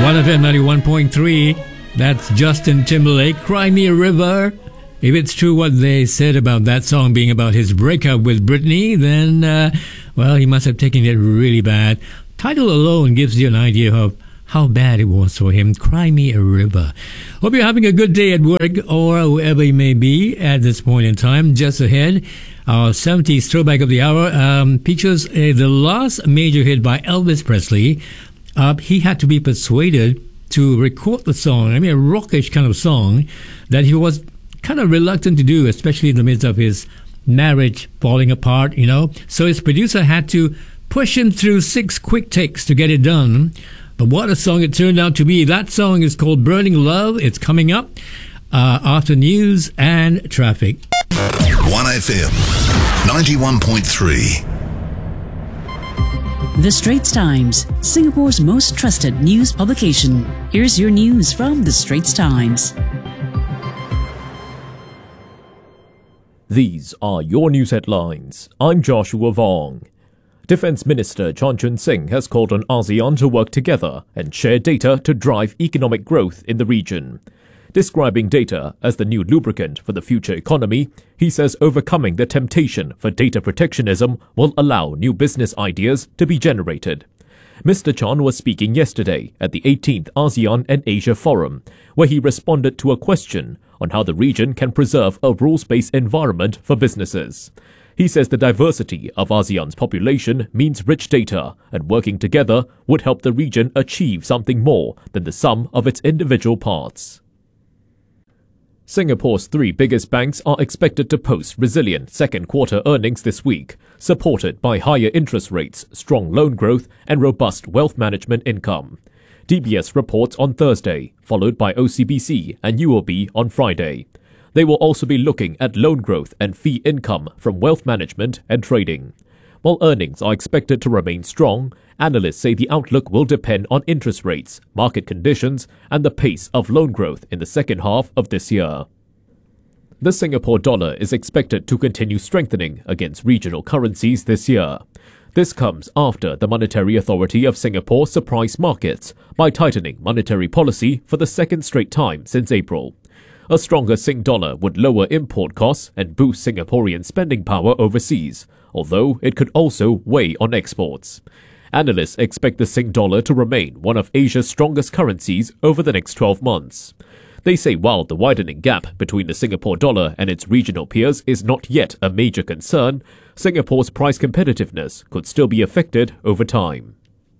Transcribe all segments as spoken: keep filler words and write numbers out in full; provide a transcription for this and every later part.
one F M ninety-one point three. That's Justin Timberlake, Cry Me a River. If it's true what they said about that song being about his breakup with Britney, then, uh, well, he must have taken it really bad. Title alone gives you an idea of how bad it was for him. Cry Me a River. Hope you're having a good day at work or wherever you may be at this point in time. Just ahead, our seventies throwback of the hour um, features uh, the last major hit by Elvis Presley. Uh, he had to be persuaded to record the song. I mean, a rockish kind of song that he was kind of reluctant to do, especially in the midst of his marriage falling apart, you know. So his producer had to push him through six quick takes to get it done. But what a song it turned out to be. That song is called Burning Love. It's coming up uh, after news and traffic. one F M ninety-one point three. The Straits Times, Singapore's most trusted news publication. Here's your news from The Straits Times. These are your news headlines. I'm Joshua Vong. Defence Minister Chan Chun Sing has called on ASEAN to work together and share data to drive economic growth in the region. Describing data as the new lubricant for the future economy, he says overcoming the temptation for data protectionism will allow new business ideas to be generated. Mister Chan was speaking yesterday at the eighteenth ASEAN and Asia Forum, where he responded to a question on how the region can preserve a rules-based environment for businesses. He says the diversity of ASEAN's population means rich data, and working together would help the region achieve something more than the sum of its individual parts. Singapore's three biggest banks are expected to post resilient second quarter earnings this week, supported by higher interest rates, strong loan growth, and robust wealth management income. D B S reports on Thursday, followed by O C B C and U O B on Friday. They will also be looking at loan growth and fee income from wealth management and trading. While earnings are expected to remain strong, analysts say the outlook will depend on interest rates, market conditions, and the pace of loan growth in the second half of this year. The Singapore dollar is expected to continue strengthening against regional currencies this year. This comes after the Monetary Authority of Singapore surprised markets by tightening monetary policy for the second straight time since April. A stronger Sing dollar would lower import costs and boost Singaporean spending power overseas, although it could also weigh on exports. Analysts expect the Sing dollar to remain one of Asia's strongest currencies over the next twelve months. They say while the widening gap between the Singapore dollar and its regional peers is not yet a major concern, Singapore's price competitiveness could still be affected over time.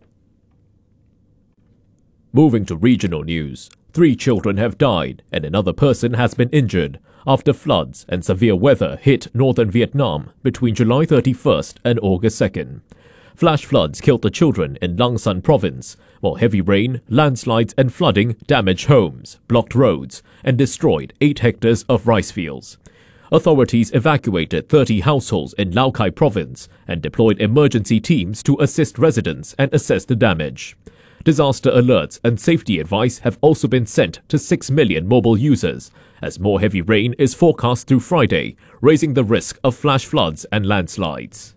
Moving to regional news, three children have died and another person has been injured after floods and severe weather hit northern Vietnam between July thirty-first and August second. Flash floods killed the children in Lang Son province, while heavy rain, landslides and flooding damaged homes, blocked roads, and destroyed eight hectares of rice fields. Authorities evacuated thirty households in Lao Cai province and deployed emergency teams to assist residents and assess the damage. Disaster alerts and safety advice have also been sent to six million mobile users, as more heavy rain is forecast through Friday, raising the risk of flash floods and landslides.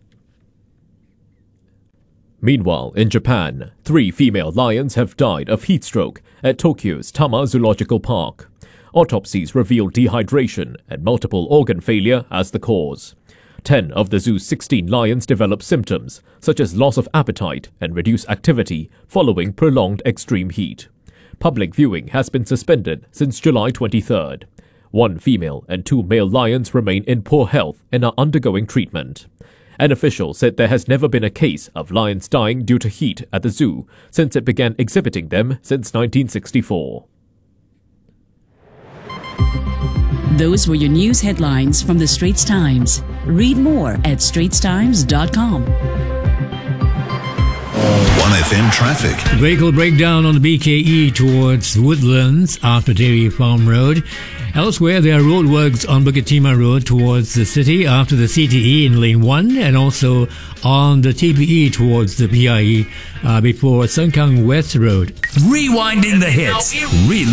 Meanwhile, in Japan, three female lions have died of heat stroke at Tokyo's Tama Zoological Park. Autopsies revealed dehydration and multiple organ failure as the cause. Ten of the zoo's sixteen lions developed symptoms, such as loss of appetite and reduced activity following prolonged extreme heat. Public viewing has been suspended since July twenty-third. One female and two male lions remain in poor health and are undergoing treatment. An official said there has never been a case of lions dying due to heat at the zoo since it began exhibiting them since nineteen sixty-four. Those were your news headlines from The Straits Times. Read more at straits times dot com. one F M traffic. Vehicle breakdown on the B K E towards Woodlands after Dairy Farm Road. Elsewhere, there are roadworks on Bukit Timah Road towards the city after the C T E in Lane one and also on the T P E towards the P I E uh, before Sengkang West Road. Rewinding the hits. Relive